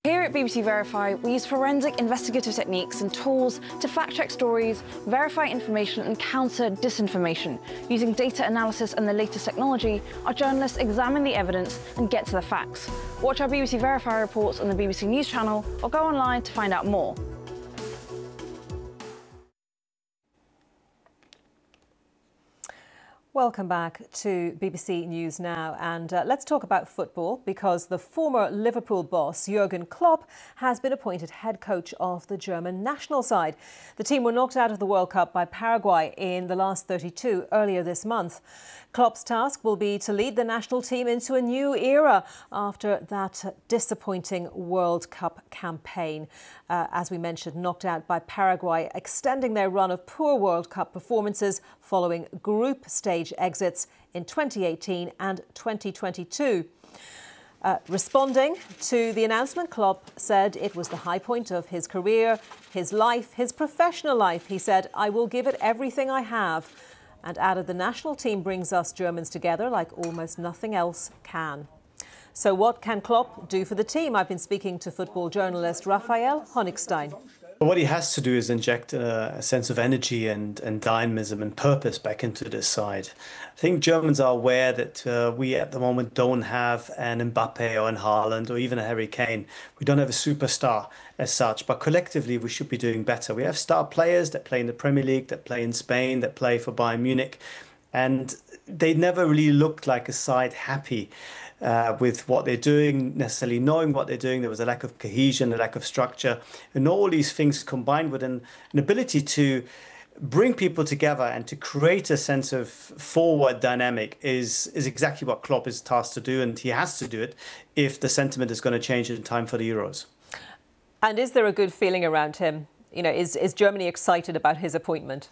Here at BBC Verify, we use forensic investigative techniques and tools to fact-check stories, verify information and counter disinformation. Using data analysis and the latest technology, our journalists examine the evidence and get to the facts. Watch our BBC Verify reports on the BBC News channel or go online to find out more. Welcome back to BBC News Now, and let's talk about football, because the former Liverpool boss Jurgen Klopp has been appointed head coach of the German national side. The team were knocked out of the World Cup by Paraguay in the last 32 earlier this month. Klopp's task will be to lead the national team into a new era after that disappointing World Cup campaign. As we mentioned, knocked out by Paraguay, extending their run of poor World Cup performances following group stage exits in 2018 and 2022. Responding to the announcement, Klopp said it was the high point of his career, his life, his professional life. He said, "I will give it everything I have," and added, "The national team brings us Germans together like almost nothing else can." So what can Klopp do for the team? I've been speaking to football journalist Raphael Honigstein. What he has to do is inject a sense of energy and dynamism and purpose back into this side. I think Germans are aware that we at the moment don't have an Mbappe or an Haaland or even a Harry Kane. We don't have a superstar as such, but collectively we should be doing better. We have star players that play in the Premier League, that play in Spain, that play for Bayern Munich, and they never really looked like a side happy with what they're doing, necessarily knowing what they're doing. There was a lack of cohesion, a lack of structure, and all these things combined with an ability to bring people together and to create a sense of forward dynamic is exactly what Klopp is tasked to do, and he has to do it if the sentiment is going to change in time for the Euros. And is there a good feeling around him? You know, is Germany excited about his appointment?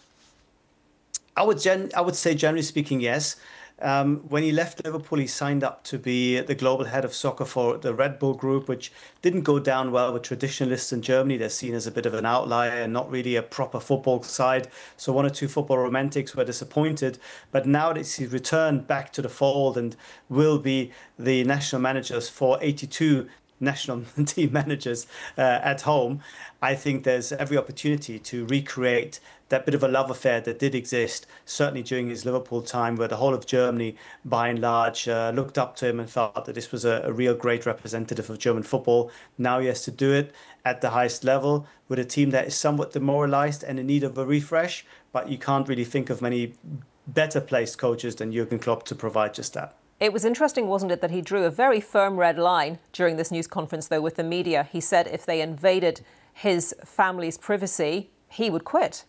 I would say, generally speaking, yes. When he left Liverpool, he signed up to be the global head of soccer for the Red Bull Group, which didn't go down well with traditionalists in Germany. They're seen as a bit of an outlier and not really a proper football side. So one or two football romantics were disappointed. But now that he's returned back to the fold and will be the national managers for 82 national team managers at home, I think there's every opportunity to recreate that bit of a love affair that did exist, certainly during his Liverpool time, where the whole of Germany, by and large, looked up to him and felt that this was a real great representative of German football. Now he has to do it at the highest level with a team that is somewhat demoralized and in need of a refresh, but you can't really think of many better placed coaches than Jurgen Klopp to provide just that. It was interesting, wasn't it, that he drew a very firm red line during this news conference, though, with the media. He said if they invaded his family's privacy, he would quit.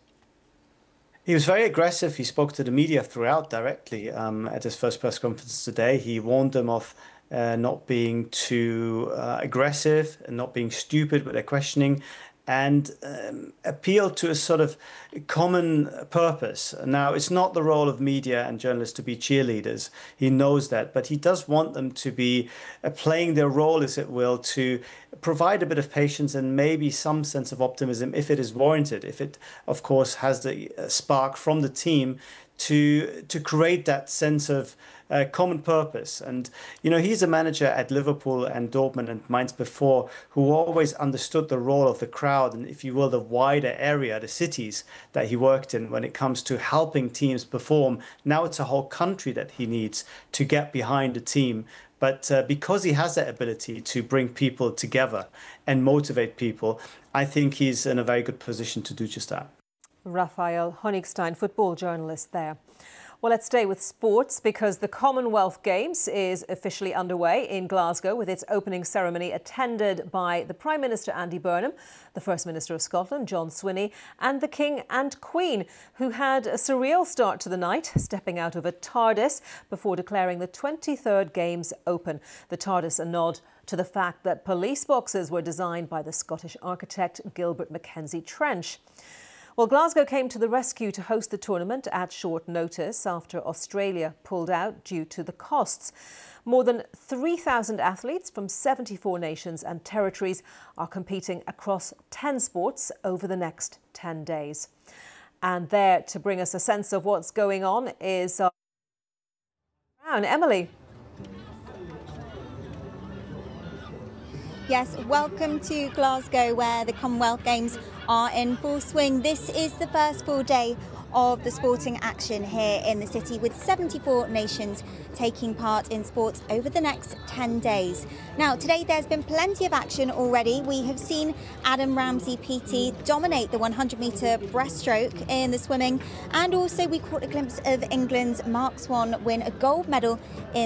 He was very aggressive. He spoke to the media throughout directly at his first press conference today. He warned them of not being too aggressive and not being stupid with their questioning, and appealed to a sort of common purpose. Now, it's not the role of media and journalists to be cheerleaders. He knows that, but he does want them to be playing their role, as it will, to provide a bit of patience and maybe some sense of optimism if it is warranted, if it, of course, has the spark from the team to create that sense of common purpose. And, you know, he's a manager at Liverpool and Dortmund and Mainz before who always understood the role of the crowd and, if you will, the wider area, the cities that he worked in when it comes to helping teams perform. Now it's a whole country that he needs to get behind the team. But because he has that ability to bring people together and motivate people, I think he's in a very good position to do just that. Raphael Honigstein, football journalist there. Well, let's stay with sports, because the Commonwealth Games is officially underway in Glasgow, with its opening ceremony attended by the Prime Minister Andy Burnham, the First Minister of Scotland John Swinney, and the King and Queen, who had a surreal start to the night, stepping out of a TARDIS before declaring the 23rd Games open. The TARDIS a nod to the fact that police boxes were designed by the Scottish architect Gilbert Mackenzie Trench. Well, Glasgow came to the rescue to host the tournament at short notice after Australia pulled out due to the costs. More than 3,000 athletes from 74 nations and territories are competing across 10 sports over the next 10 days. And there to bring us a sense of what's going on is Emily. Yes, welcome to Glasgow, where the Commonwealth Games are in full swing. This is the first full day of the sporting action here in the city, with 74 nations taking part in sports over the next 10 days. Now, today there's been plenty of action already. We have seen Adam Ramsey PT dominate the 100-metre breaststroke in the swimming, and also we caught a glimpse of England's Mark Swan win a gold medal in